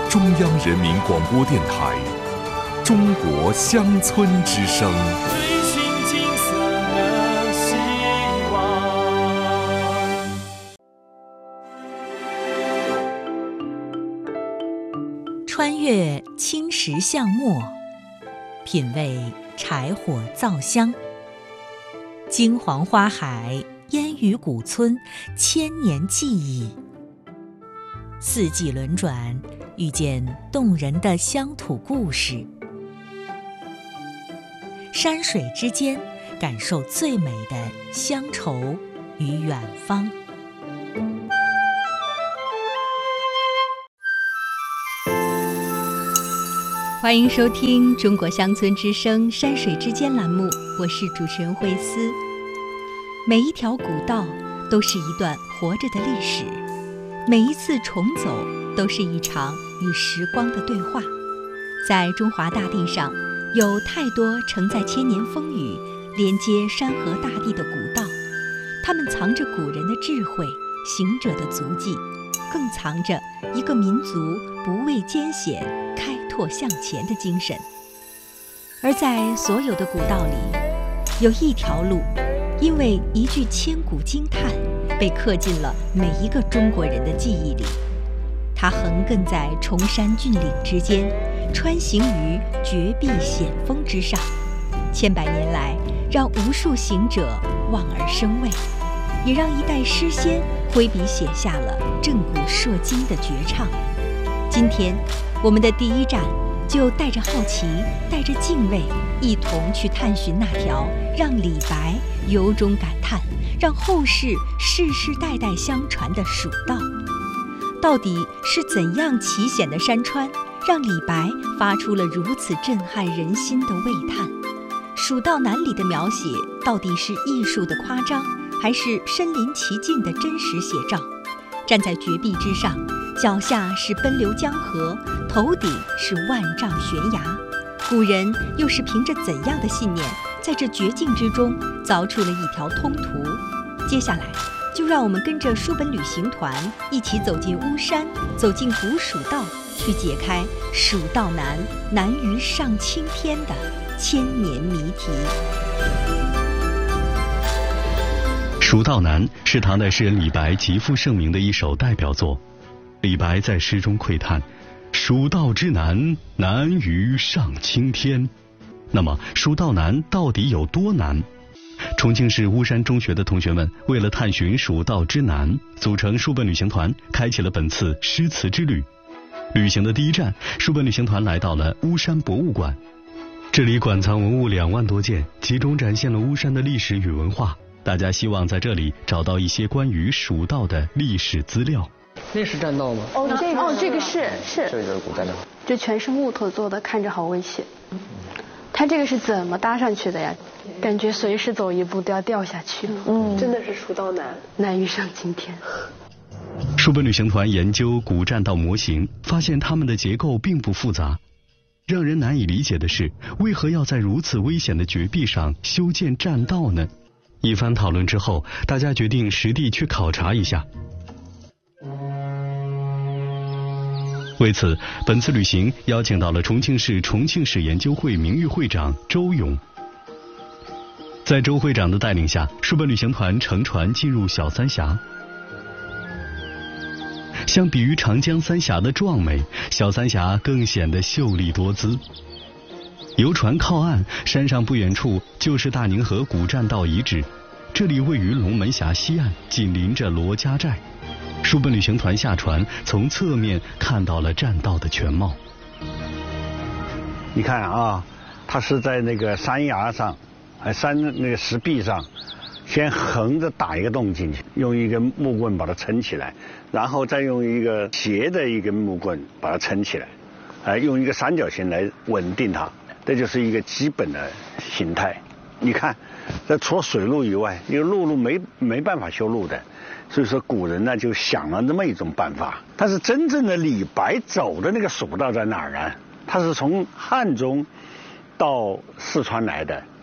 中央人民广播电台中国乡村之声。 追寻金色的希望。 穿越青石巷陌，品味柴火皂香。金黄花海，烟雨古村，千年记忆。四季轮转，遇见动人的乡土故事。山水之间，感受最美的乡愁与远方。欢迎收听中国乡村之声山水之间栏目，我是主持人慧思。每一条古道都是一段活着的历史，每一次重走都是一场与时光的对话。在中华大地上，有太多承载千年风雨、连接山河大地的古道，它们藏着古人的智慧、行者的足迹，更藏着一个民族不畏艰险、开拓向前的精神。而在所有的古道里，有一条路，因为一句千古惊叹，被刻进了每一个中国人的记忆里。它横亘在崇山峻岭之间，穿行于绝壁险峰之上，千百年来让无数行者望而生畏，也让一代诗仙挥笔写下了震古烁今的绝唱。今天我们的第一站，就带着好奇，带着敬畏，一同去探寻那条让李白由衷感叹，让后世世世代代相传的蜀道。到底是怎样奇险的山川，让李白发出了如此震撼人心的喟叹？蜀道难里的描写，到底是艺术的夸张，还是身临其境的真实写照？站在绝壁之上，脚下是奔流江河，头顶是万丈悬崖。古人又是凭着怎样的信念，在这绝境之中凿出了一条通途？接下来就让我们跟着书本旅行团一起走进巫山，走进古蜀道，去解开蜀道难，难于上青天的千年谜题。 蜀道难是唐代诗人李白极负盛名的一首代表作。李白在诗中喟叹：蜀道之难，难于上青天。那么蜀道难到底有多难？重庆市巫山中学的同学们为了探寻蜀道之难，组成书本旅行团，开启了本次诗词之旅。旅行的第一站，书本旅行团来到了巫山博物馆。这里馆藏文物2万多件，集中展现了巫山的历史与文化。大家希望在这里找到一些关于蜀道的历史资料。 那是栈道吗？ 这个是， 这就是古栈道。 这全是木头做的，看着好危险。它这个是怎么搭上去的呀？感觉随时走一步都要掉下去了。 真的是蜀道难， 难于上青天。 书本旅行团研究古栈道模型，发现它们的结构并不复杂。让人难以理解的是，为何要在如此危险的绝壁上修建栈道呢？一番讨论之后，大家决定实地去考察一下。为此，本次旅行邀请到了重庆市重庆史研究会名誉会长周勇。在周会长的带领下，书本旅行团乘船进入小三峡。相比于长江三峡的壮美，小三峡更显得秀丽多姿。游船靠岸，山上不远处就是大宁河古栈道遗址，这里位于龙门峡西岸，紧邻着罗家寨。书本旅行团下船，从侧面看到了栈道的全貌。 你看啊，它是在那个山崖上，那个石壁上，先横着打一个洞进去，用一根木棍把它撑起来，然后再用一个斜的一根木棍把它撑起来，用一个三角形来稳定它，这就是一个基本的形态。你看，这除了水路以外，因为陆路没办法修路的，所以说古人呢就想了这么一种办法。但是真正的李白走的那个蜀道在哪儿呢？他是从汉中到四川来的，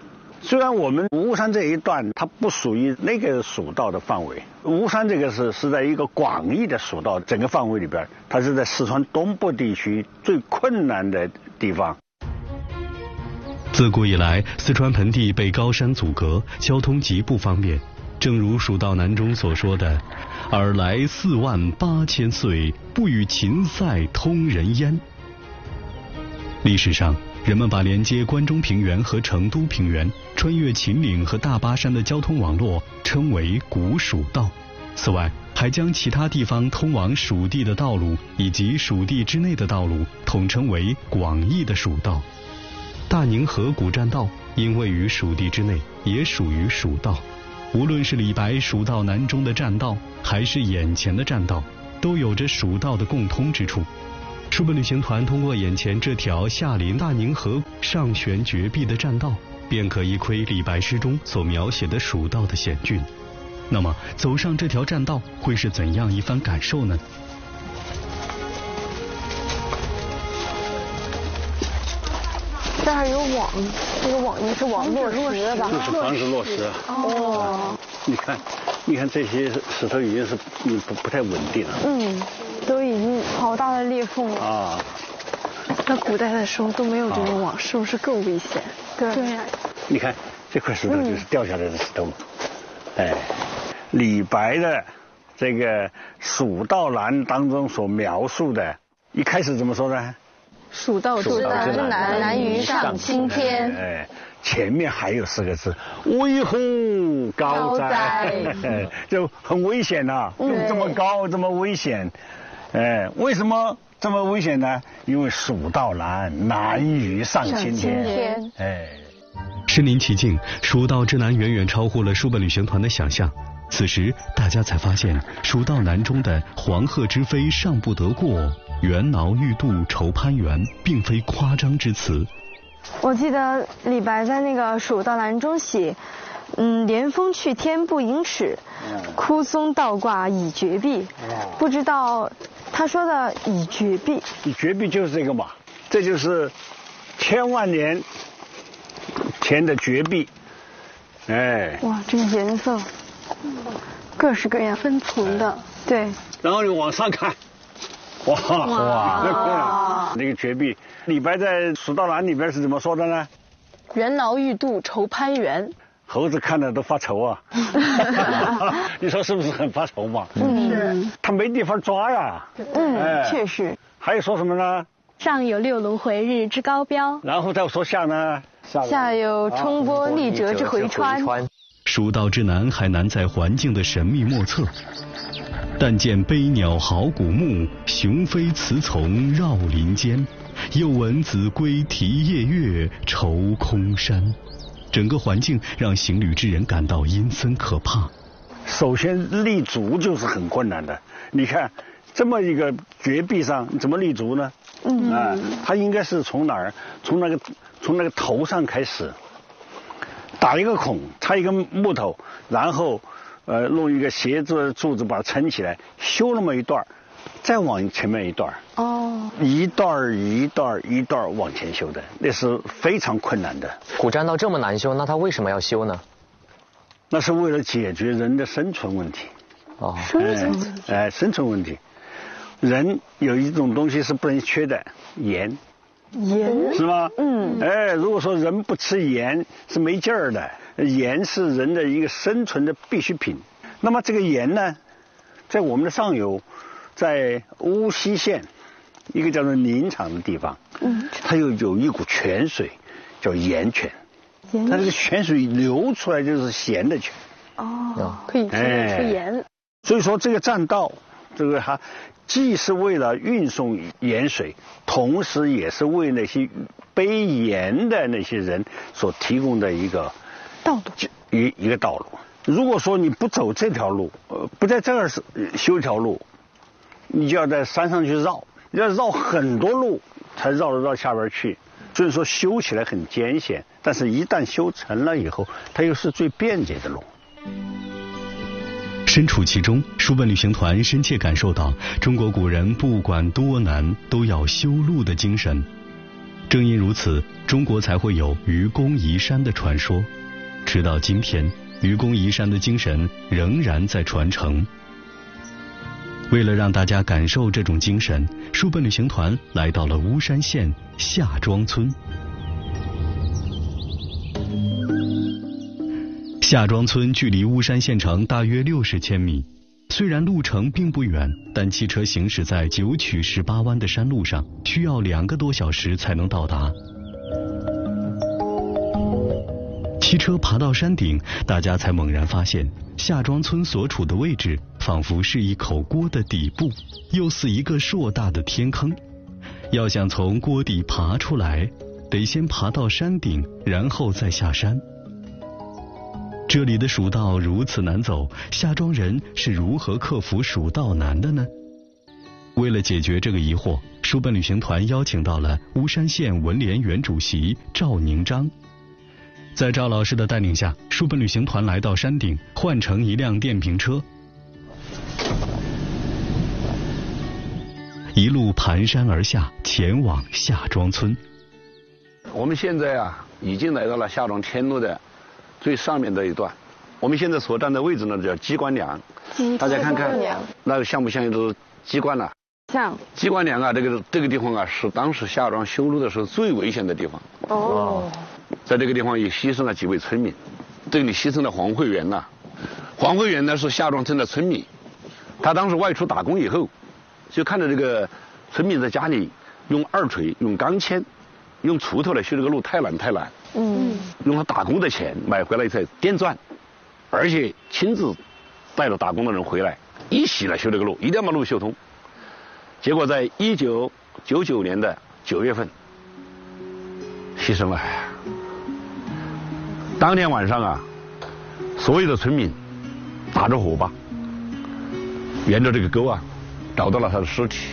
虽然我们巫山这一段它不属于那个蜀道的范围，巫山这个是在一个广义的蜀道整个范围里边，它是在四川东部地区最困难的地方。 自古以来，四川盆地被高山阻隔，交通极不方便。正如《蜀道难》中所说的：“尔来48000岁，不与秦塞通人烟。”历史上，人们把连接关中平原和成都平原、穿越秦岭和大巴山的交通网络称为古蜀道。此外，还将其他地方通往蜀地的道路以及蜀地之内的道路统称为广义的蜀道。大宁河古栈道因位于蜀地之内，也属于蜀道。无论是李白《蜀道难》中的栈道，还是眼前的栈道，都有着蜀道的共通之处。书本旅行团通过眼前这条下临大宁河上悬绝壁的栈道，便可一窥李白诗中所描写的蜀道的险峻。那么，走上这条栈道会是怎样一番感受呢？ 这儿有网，这个网也是网落石的吧？ 就是防止落石。 哦， 你看这些石头已经是不太稳定了。 都已经好大的裂缝了啊！ 那古代的时候都没有这种网，是不是更危险？对呀。 你看这块石头就是掉下来的石头嘛。李白的这个《蜀道难》当中所描述的，一开始怎么说呢？ 蜀道之难，难于上青天。 前面还有4个字：危乎高哉。就很危险呐，这么高，这么危险。为什么这么危险呢？因为蜀道难，难于上青天。 身临其境，蜀道之难远远超乎了书本旅行团的想象。此时，大家才发现，《蜀道难》中的“黄鹤之飞尚不得过，猿猱欲度愁攀援”并非夸张之词。 我记得李白在那个《蜀道难》中写：“连峰去天不盈尺，枯松倒挂倚绝壁。”不知道他说的倚绝壁， 倚绝壁就是这个嘛，这就是千万年前的绝壁。 哇，这个颜色，各式各样分层的， 对。 然后你往上看，哇，那个绝壁，李白在《蜀道难》里边是怎么说的呢？ 猿猱欲度愁攀援。 猴子看了都发愁啊！你说是不是很发愁嘛？ 是。 他没地方抓呀。 确实。 还有说什么呢？ 上有六轮回日之高标。 然后再说下呢？ 下有冲波逆折之回川。 蜀道之难还难在环境的神秘莫测。但见悲鸟号古木，雄飞雌从绕林间。又闻子规啼夜月，愁空山。整个环境让行旅之人感到阴森可怕。 首先立足就是很困难的。你看这么一个绝壁上怎么立足呢？它应该是从哪儿？从那个头上开始，打一个孔，插一根木头，然后弄一个斜柱子把它撑起来，修那么一段，再往前面一段。一段往前修的，那是非常困难的。 古栈道这么难修，那它为什么要修呢？ 那是为了解决人的生存问题。生存问题。人有一种东西是不能缺的，盐是吗？如果说人不吃盐是没劲儿的，盐是人的一个生存的必需品。那么这个盐呢，在我们的上游，在巫溪县一个叫做宁场的地方，它有一股泉水叫盐泉，它这个泉水流出来就是咸的泉。 可以提炼出盐。 所以说这个栈道，这个它既是为了运送盐水，同时也是为那些背盐的那些人所提供的一个道路， 一个道路。如果说你不走这条路，不在这儿修一条路，你就要在山上去绕，要绕很多路才绕得到下边去。所以说修起来很艰险，但是一旦修成了以后，它又是最便捷的路。 身处其中，书本旅行团深切感受到中国古人不管多难都要修路的精神。正因如此，中国才会有愚公移山的传说。 直到今天，愚公移山的精神仍然在传承。为了让大家感受这种精神，书本旅行团来到了巫山县夏庄村。夏庄村距离巫山县城大约60千米，虽然路程并不远，但汽车行驶在9曲18弯的山路上，需要2个多小时才能到达。骑车爬到山顶，大家才猛然发现，夏庄村所处的位置仿佛是一口锅的底部，又似一个硕大的天坑。要想从锅底爬出来，得先爬到山顶，然后再下山。这里的蜀道如此难走，夏庄人是如何克服蜀道难的呢？为了解决这个疑惑，书本旅行团邀请到了巫山县文联原主席赵宁章。在赵老师的带领下，书本旅行团来到山顶，换乘一辆电瓶车，一路盘山而下，前往夏庄村。 我们现在已经来到了夏庄天路的最上面的一段。我们现在所站的位置呢，叫鸡冠梁。大家看看，那个像不像一只鸡冠呢？ 像。 鸡冠梁这个地方是当时夏庄修路的时候最危险的地方。 哦。 在这个地方也牺牲了几位村民，这里牺牲了黄慧元黄慧元呢是夏庄村的村民，他当时外出打工以后，就看着这个村民在家里用二锤、用钢钎、用锄头来修这个路太难，用他打工的钱买回来一台电钻，而且亲自带着打工的人回来一起来修这个路，一定要把路修通。结果在1999年的9月份牺牲了。当天晚上所有的村民打着火把，沿着这个沟找到了他的尸体，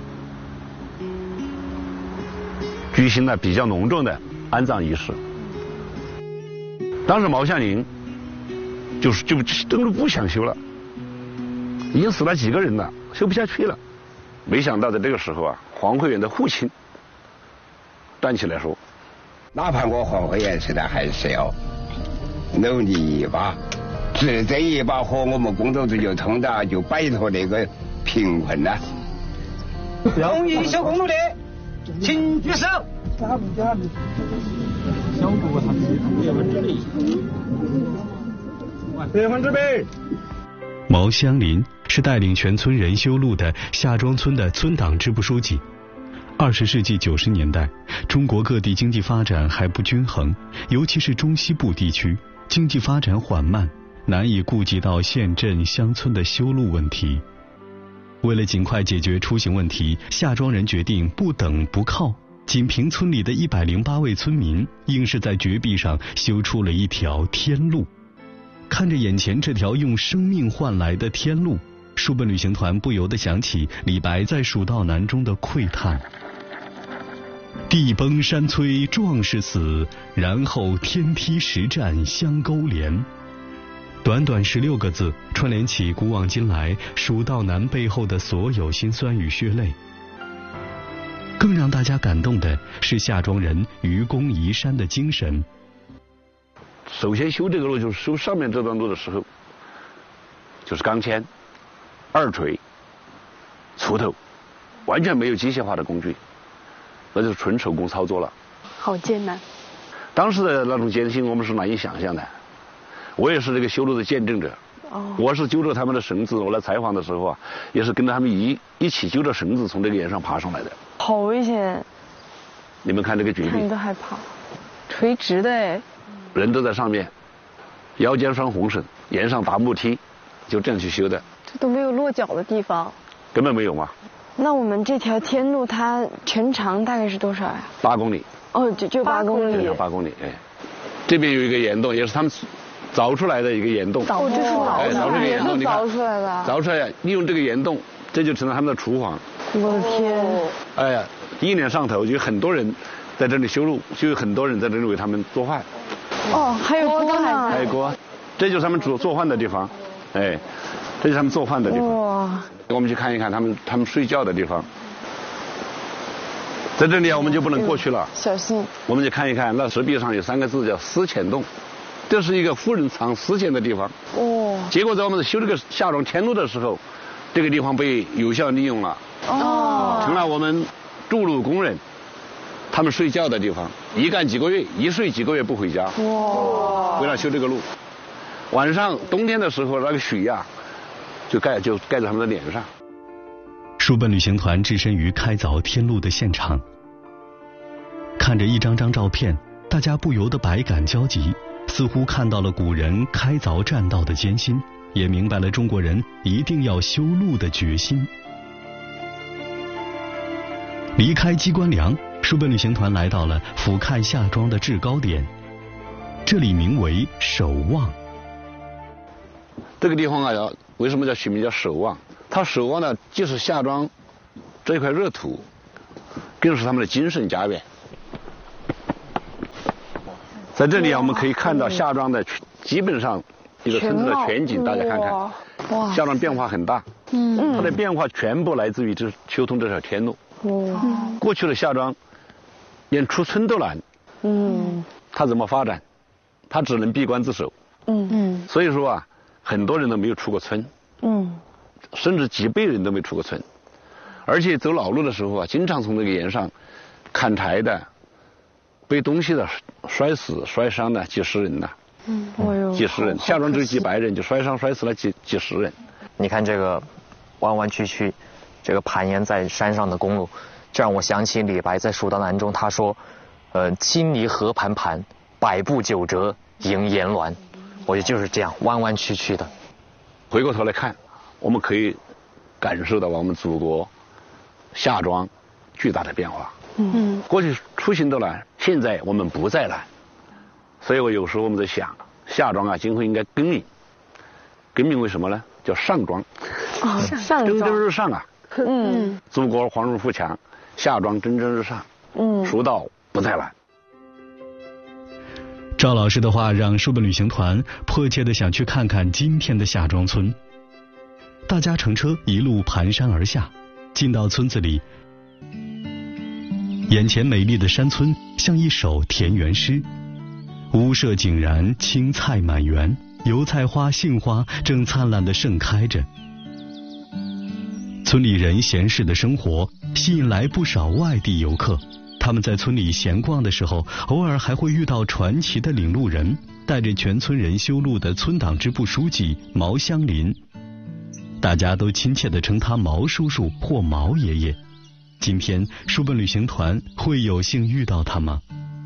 举行了比较隆重的安葬仪式。当时毛夏林就这个路不想修了，已经死了几个人了，修不下去了。没想到在这个时候黄慧元的父亲站起来说：“ 哪怕我黄慧元现在还是要努力一把，只这一把火，我们工作组就通达，就摆脱那个贫困了。公益修公路的，请举手。100%。 毛香林是带领全村人修路的夏庄村的村党支部书记。20世纪90年代，中国各地经济发展还不均衡，尤其是中西部地区经济发展缓慢，难以顾及到县镇乡村的修路问题。为了尽快解决出行问题，夏庄人决定不等不靠，仅凭村里的108位村民，硬是在绝壁上修出了一条天路。看着眼前这条用生命换来的天路，书本旅行团不由得想起李白在《蜀道难》中的喟叹：地崩山摧壮士死，然后天梯石栈相勾连。短短16个字，串联起古往今来蜀道难背后的所有辛酸与血泪。更让大家感动的是夏庄人愚公移山的精神。 首先修这个路，就是修上面这段路的时候，就是钢钎、二锤、锄头，完全没有机械化的工具，那就是纯手工操作了。 好艰难。 当时的那种艰辛，我们是难以想象的。我也是这个修路的见证者。我是揪着他们的绳子，我来采访的时候也是跟着他们一起揪着绳子从这个岩上爬上来的。 好危险！ 你们看这个绝壁， 看都害怕。垂直的哎。 人都在上面，腰间拴红绳，沿上搭木梯，就这样去修的。 这都没有落脚的地方。 根本没有嘛。 那我们这条天路它全长大概是多少呀 ？8公里。 哦，就8公里。 8公里，哎。这边有一个岩洞，也是他们凿出来的一个岩洞。 哦，这是凿出来的岩洞，你看。 凿出来的。 凿出来，利用这个岩洞，这就成了他们的厨房。 我的天！ 哎呀，一年上头就有很多人在这里修路，就有很多人在这里为他们做饭。 哦，还有锅呢。 还有锅，这就是他们做饭的地方，哎，这是他们做饭的地方。 哇！ 我们去看一看他们睡觉的地方。在这里我们就不能过去了， 小心。 我们就看一看，那石壁上有3个字叫思前洞， 这是一个夫人藏丝线的地方。 哦。 结果在我们修这个夏庄天路的时候，这个地方被有效利用了。 哦。 成了我们筑路工人他们睡觉的地方，一干几个月，一睡几个月不回家。哇！为了修这个路，晚上冬天的时候，那个雪呀，就盖在他们的脸上。 书本旅行团置身于开凿天路的现场，看着一张张照片，大家不由得百感交集，似乎看到了古人开凿栈道的艰辛，也明白了中国人一定要修路的决心。离开鸡冠梁，书本旅行团来到了俯瞰夏庄的制高点，这里名为守望。 这个地方啊，为什么叫取名叫守望？它守望呢，既是夏庄这一块热土，更是他们的精神家园。在这里啊，我们可以看到夏庄的基本上一个村子的全景，大家看看。哇！夏庄变化很大。它的变化全部来自于修通这条天路。过去的夏庄连出村都难。它怎么发展？它只能闭关自守。所以说啊，很多人都没有出过村。甚至几辈人都没出过村。而且走老路的时候啊，经常从那个沿上砍柴的、背东西的摔死摔伤的几十人呐。几十人，夏庄只有几百人，就摔伤摔死了几十人。 你看这个弯弯曲曲，这个盘延在山上的公路，这让我想起李白在《蜀道难》中他说：“青泥河盘盘，百步九折萦岩峦。”我觉得就是这样弯弯曲曲的。 回过头来看，我们可以感受到我们祖国夏庄巨大的变化。过去出行都难，现在我们不再难。所以我有时候我们在想，夏庄啊，今后应该更名，更名为什么呢？叫上庄。 上庄。 蒸蒸日上啊。祖国繁荣富强，夏庄蒸蒸日上。蜀道不再难。 赵老师的话让书本旅行团迫切地想去看看今天的夏庄村。大家乘车一路盘山而下，进到村子里，眼前美丽的山村像一首田园诗。屋舍井然，青菜满园，油菜花、杏花正灿烂地盛开着。村里人闲适的生活吸引来不少外地游客，他们在村里闲逛的时候，偶尔还会遇到传奇的领路人，带着全村人修路的村党支部书记毛香林，大家都亲切地称他毛叔叔或毛爷爷。今天书本旅行团会有幸遇到他吗？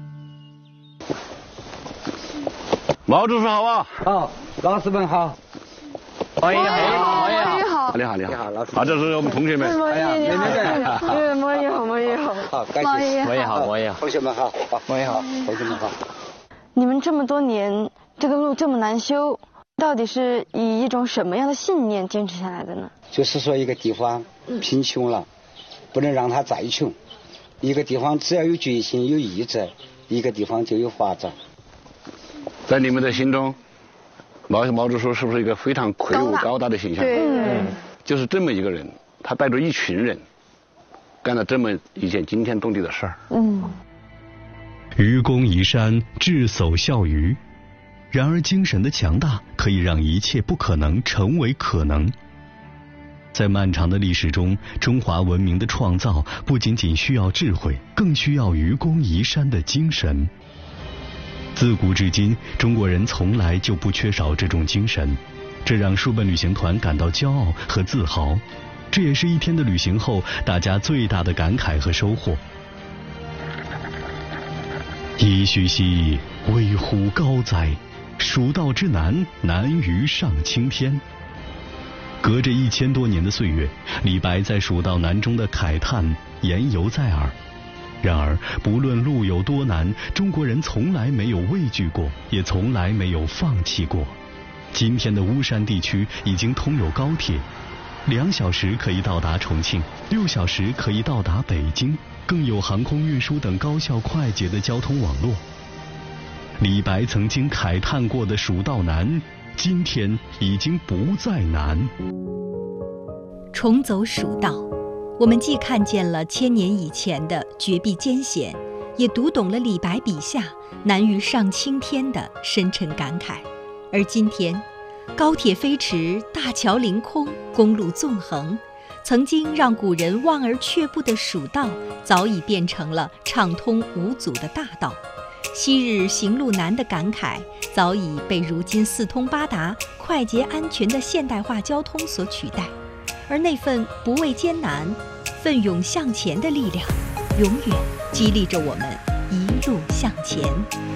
毛叔叔好啊！ 好，老师们好。 毛爷好， 你好，老师。这是我们同学们。 毛爷你好，毛爷好，毛爷好。 好，感谢。 毛爷好，毛爷好。 同学们好，毛爷好，同学们好。 你们这么多年，这个路这么难修，到底是以一种什么样的信念坚持下来的呢？ 就是说，一个地方贫穷了，不能让它再穷。一个地方只要有决心、有意志，一个地方就有发展。 在你们的心中，毛叔叔是不是一个非常魁梧高大的形象？ 对， 就是这么一个人，他带着一群人，干了这么一件惊天动地的事儿。 愚公移山，智叟效鱼。然而精神的强大可以让一切不可能成为可能。在漫长的历史中，中华文明的创造不仅仅需要智慧，更需要愚公移山的精神。自古至今，中国人从来就不缺少这种精神，这让书本旅行团感到骄傲和自豪。这也是一天的旅行后大家最大的感慨和收获。噫吁兮，危乎高哉！蜀道之难，难于上青天。隔着1000多年的岁月，李白在《蜀道难》中的慨叹言犹在耳。然而，不论路有多难，中国人从来没有畏惧过，也从来没有放弃过。今天的巫山地区已经通有高铁，2小时可以到达重庆，6小时可以到达北京，更有航空运输等高效快捷的交通网络。李白曾经慨叹过的蜀道难，今天已经不再难。 重走蜀道，我们既看见了1000年以前的绝壁艰险， 也读懂了李白笔下难于上青天的深沉感慨。而今天，高铁飞驰，大桥凌空，公路纵横，曾经让古人望而却步的蜀道，早已变成了畅通无阻的大道。昔日行路难的感慨，早已被如今四通八达、快捷安全的现代化交通所取代。而那份不畏艰难、奋勇向前的力量，永远激励着我们一路向前。